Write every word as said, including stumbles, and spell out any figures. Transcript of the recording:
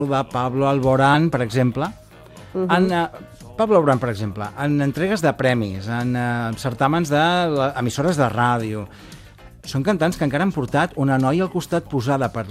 de Pablo Alborán, per exemple, uh -huh. en, uh, Pablo Alborán, per exemple, en entregues de premis, en uh, certàmens d'emissores de ràdio. Són cantants que encara han portat una noia al costat posada per